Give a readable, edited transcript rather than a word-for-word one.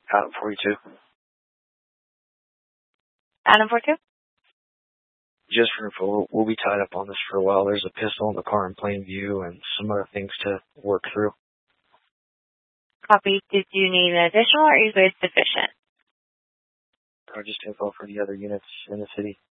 Adam 42. Adam 42? Just for info, we'll be tied up on this for a while. There's a pistol in the car in plain view and some other things to work through. Copy. Did you need an additional or are you good sufficient? Just info for the other units in the city.